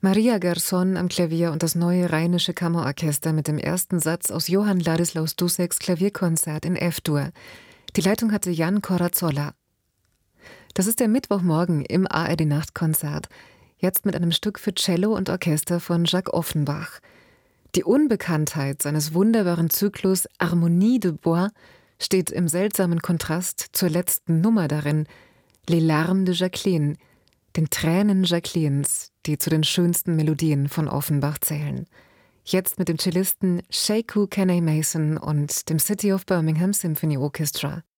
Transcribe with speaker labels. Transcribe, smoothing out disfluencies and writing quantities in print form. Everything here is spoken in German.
Speaker 1: Maria Gerson am Klavier und das Neue Rheinische Kammerorchester mit dem ersten Satz aus Johann Ladislaus Dusseks Klavierkonzert in F-Dur. Die Leitung hatte Jan Corazzolla. Das ist der Mittwochmorgen im ARD-Nachtkonzert. Jetzt mit einem Stück für Cello und Orchester von Jacques Offenbach. Die Unbekanntheit seines wunderbaren Zyklus Harmonie de Bois steht im seltsamen Kontrast zur letzten Nummer darin, Les Larmes de Jacqueline, den Tränen Jacquelines, die zu den schönsten Melodien von Offenbach zählen. Jetzt mit dem Cellisten Sekou Kenny Mason und dem City of Birmingham Symphony Orchestra.